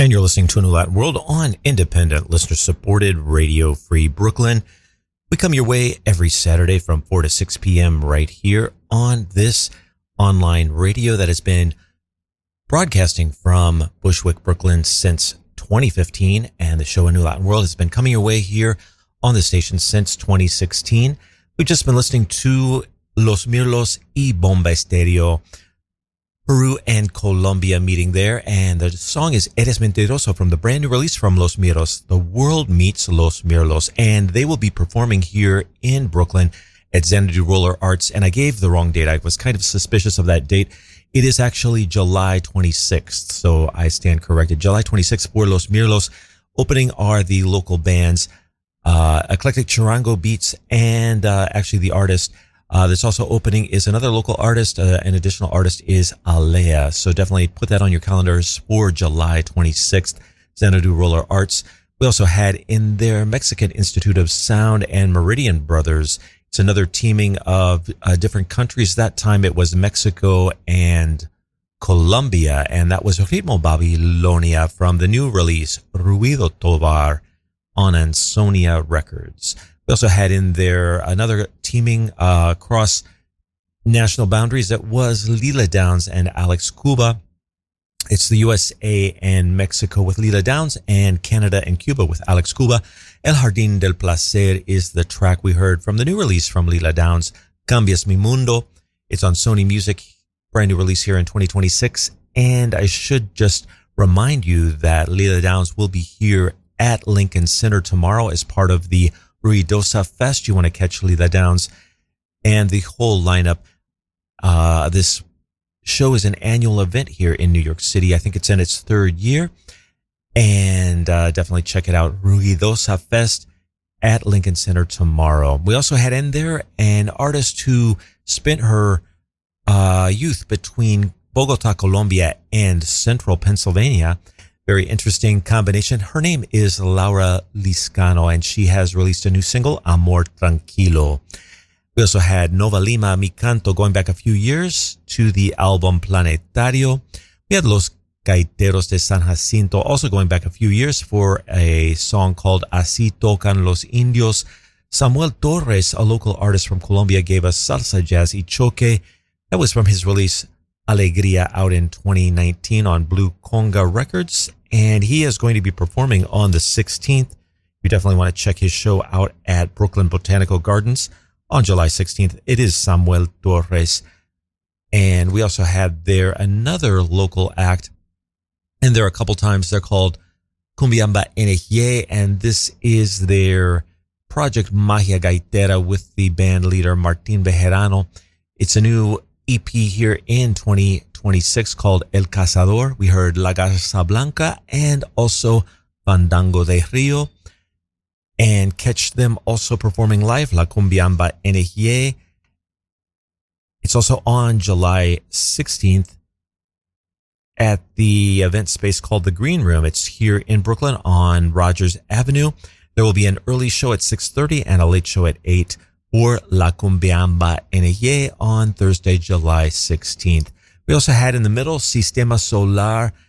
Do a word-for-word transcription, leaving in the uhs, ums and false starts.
And you're listening to A New Latin World on independent, listener-supported Radio Free Brooklyn. We come your way every Saturday from four to six p.m. right here on this online radio that has been broadcasting from Bushwick, Brooklyn since twenty fifteen. And the show A New Latin World has been coming your way here on the station since twenty sixteen. We've just been listening to Los Mirlos y Bomba Estéreo, Peru and Colombia meeting there, and the song is Eres Mentiroso from the brand new release from Los Mirlos, The World Meets Los Mirlos, and they will be performing here in Brooklyn at Xanadu Roller Arts, and I gave the wrong date. I was kind of suspicious of that date. It is actually July twenty-sixth, so I stand corrected. July twenty-sixth for Los Mirlos. Opening are the local bands, uh, Eclectic Charango Beats, and uh, actually the artist Uh, that's also opening is another local artist. Uh, an additional artist is Alea. So definitely put that on your calendars for July twenty-sixth, Xanadu Roller Arts. We also had in there Mexican Institute of Sound and Meridian Brothers. It's another teaming of uh, different countries. That time it was Mexico and Colombia, and that was Ritmo Babilonia from the new release, Ruido Tovar, on Ansonia Records. We also had in there another teaming uh, across national boundaries that was Lila Downs and Alex Cuba. It's the U S A and Mexico with Lila Downs, and Canada and Cuba with Alex Cuba. El Jardín del Placer is the track we heard from the new release from Lila Downs, Cambias Mi Mundo. It's on Sony Music, brand new release here in twenty twenty-six. And I should just remind you that Lila Downs will be here at Lincoln Center tomorrow as part of the Ruidosa Fest. You want to catch Lila Downs and the whole lineup. Uh, this show is an annual event here in New York City. I think it's in its third year, and uh, definitely check it out. Ruidosa Fest at Lincoln Center tomorrow. We also had in there an artist who spent her uh, youth between Bogota, Colombia, and Central Pennsylvania. Very interesting combination. Her name is Laura Liscano, and she has released a new single, Amor Tranquilo. We also had Nova Lima, Mi Canto, going back a few years to the album Planetario. We had Los Gaiteros de San Jacinto, also going back a few years for a song called Así Tocan los Indios. Samuel Torres, a local artist from Colombia, gave us Salsa Jazz y Choque. That was from his release Alegría, out in twenty nineteen on Blue Conga Records. And he is going to be performing on the sixteenth. You definitely want to check his show out at Brooklyn Botanical Gardens on July sixteenth. It is Samuel Torres. And we also had there another local act. And there are a couple times they're called Cumbiamba Energie. And this is their project Magia Gaitera with the band leader Martin Bejarano. It's a new E P here in twenty twenty-six called El Cazador. We heard La Garza Blanca and also Fandango de Rio. And catch them also performing live, La Cumbiamba Energie. It's also on July sixteenth at the event space called The Green Room. It's here in Brooklyn on Rogers Avenue. There will be an early show at six thirty and a late show at eight for La Cumbiamba Energie on Thursday, July sixteenth. We also had in the middle Sistema Solar